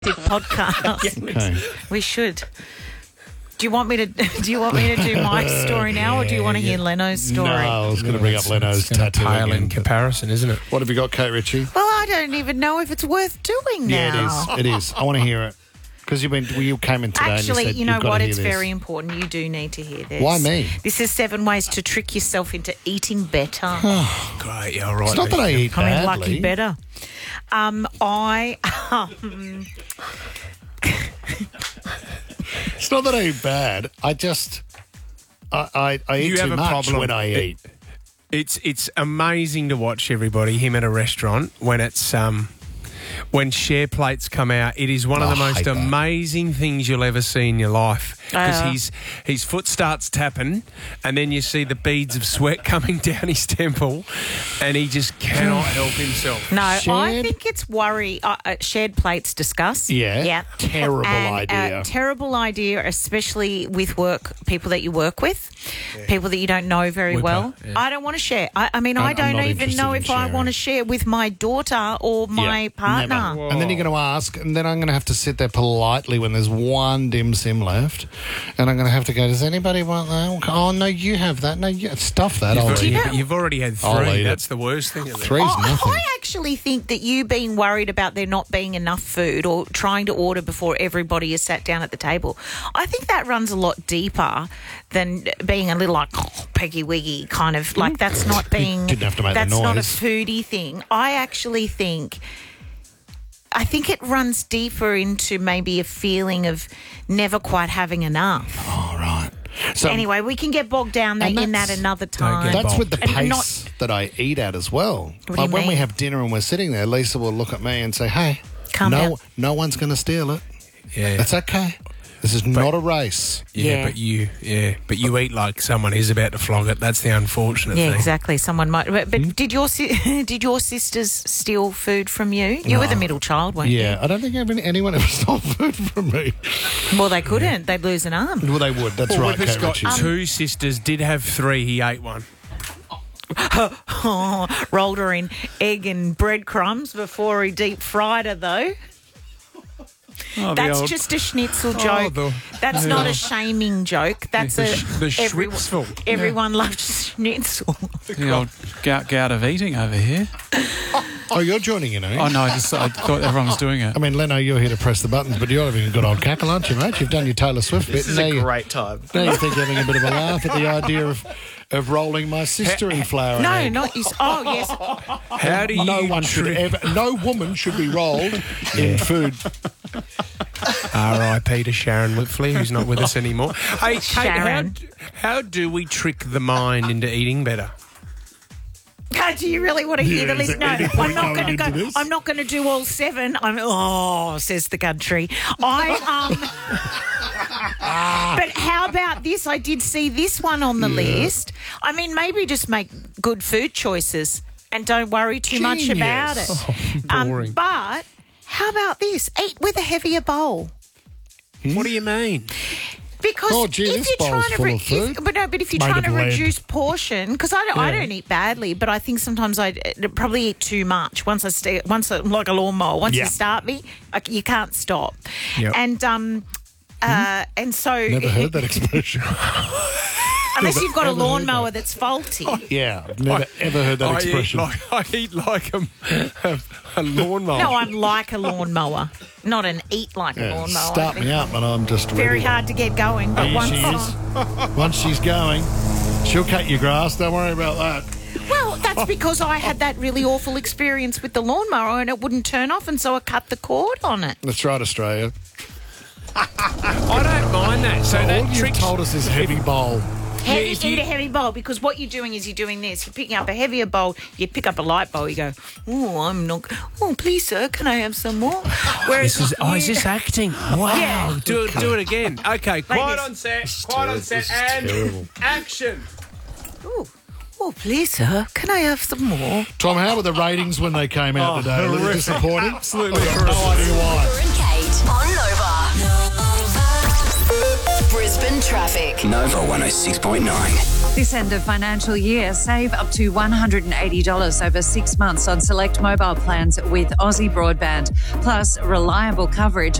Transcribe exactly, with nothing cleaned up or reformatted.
podcast. Okay. We should. Do you want me to? Do you want me to do my story now, or do you want to hear Leno's story? No, I was going to bring up Leno's tattoo pale again. in comparison, isn't it? What have you got, Kate Ritchie? Well, I don't even know if it's worth doing now. Yeah, it is. It is. I want to hear it. Because you've been, well, you came in today Actually, and you said you know you've got what? to hear It's this. very important. You do need to hear this. Why me? This is seven ways to trick yourself into eating better. Great, yeah, all right. It's not that I eat I mean, badly. lucky better. Um, I. Um, It's not that I eat bad. I just, I, I, I eat You too have a much problem. when I It- eat. It's it's amazing to watch everybody, him at a restaurant, when it's um when share plates come out. It is one of Oh, the I most hate that. amazing things you'll ever see in your life. Because Oh. his, his foot starts tapping, and then you see the beads of sweat coming down his temple, and he just cannot help himself. no, I Shared- think it's worry. Uh, uh, shared plates discuss. Yeah. Yeah. Terrible And, idea. Uh, terrible idea, especially with work, people that you work with, people that you don't know very Whipper, well. yeah. I don't want to share. I, I mean, I'm- I I'm don't not even interested know in if I sharing. want to share with my daughter or my Yeah, partner. never. And then you're going to ask, and then I'm going to have to sit there politely when there's one dim sim left, and I'm going to have to go, does anybody want that? Oh, no, you have that. No, you stuff that. I'll You've, eat you it. you've already had I'll eat three. it. That's the worst thing of it. Three's I, nothing. I actually think that you being worried about there not being enough food or trying to order before everybody is sat down at the table, I think that runs a lot deeper than being a little like oh, peggy wiggy kind of like that's not being Didn't have to make the that's not a noise. foodie thing. I actually think I think it runs deeper into maybe a feeling of never quite having enough. All right. So Anyway, we can get bogged down there And in that that's- another get time. that's with the And pace not- that I eat at as well. do Like you when we mean? have dinner and we're sitting there, Lisa will look at me and say, hey, Calm no, down. no one's going to steal it. Yeah. That's okay. This is not a race. Yeah, Yeah. but you, yeah, but you eat like someone is about to flog it. That's the unfortunate Yeah, thing. exactly. Someone might. But, Hmm? but did your si- did your sisters steal food from you? You were the middle child, weren't Yeah, I don't think any- anyone ever stole food from me. you? Well, they couldn't. They'd lose an arm. Well, they would. That's Well, right, Whipper's Kate got Ritchie. two sisters, did have three, he ate one. Oh, rolled her in egg and breadcrumbs before he deep fried her, though. Oh, the That's old- just a schnitzel joke. the- That's not a shaming joke. That's The a sh- the everyone, Schwitzful. everyone loves schnitzel. the old gout, gout of eating over here. Oh, you're joining in, eh? Oh, no, I just I thought everyone was doing it. I mean, Leno, you're here to press the buttons, but you're having a good old cackle, aren't you, mate? You've done your Taylor Swift bit. This is now a you- great time. Now you think you're having a bit of a laugh at the idea of, of rolling my sister in flour. and No, egg. not his. Oh, yes. How do you No one should tri- ever, no woman should be rolled in food. R I P to Sharon Whitfley, who's not with us anymore. Hey, Kate, how, Sharon. how do we trick the mind into eating better? God, do you really want to hear Yeah, the is list? there No, any I'm point not going going to into go. this? I'm not going to do all seven. I'm oh, says the country. I um. But how about this? I did see this one on the list. I mean, maybe just make good food choices and don't worry too much about it. Genius. Um, boring. but how about this? Eat with a heavier bowl. What do you mean? Because Oh, gee, if this you're bowl's trying to, full re- of food. if, but no, but if you're Made trying of to lead. reduce portion, because I don't, I don't eat badly, but I think sometimes I uh, probably eat too much. Once I stay, once I, like a lawnmower, once Yeah. you start me, I, you can't stop. Yep. And um, uh, and so Never heard that expression. unless you've got a Never heard lawnmower that. that's faulty. Yeah, I've never ever heard that I expression. eat like, I eat like a, a, a lawnmower. No, I'm like a lawnmower, not an eat like a Yeah, lawnmower. I start think. me up and I'm just Very ready. hard to get going, but Here once she is. Once she's going, she'll cut your grass. Don't worry about that. Well, that's because I had that really awful experience with the lawnmower and it wouldn't turn off, and so I cut the cord on it. That's right, Australia. I don't mind that. So All that you've tricks told us is heavy bowl. Heavy, if you- eat a heavy bowl, because what you're doing is you're doing this. You're picking up a heavier bowl. You pick up a light bowl. You go, oh, I'm not. Oh, please, sir, can I have some more? Whereas, This is, oh, is you- this acting? Wow. Yeah. Do it, do it again. Okay, quiet this. on set, quiet on set, This is and terrible. action. Oh, oh, please, sir, can I have some more? Tom, how were the ratings when they came out Oh, today? A little horrific. disappointing? Absolutely I've got no idea why. Cooper and Kate on Nova. Brisbane Traffic. Nova one oh six point nine. This end of financial year, save up to one hundred eighty dollars over six months on select mobile plans with Aussie Broadband. Plus, reliable coverage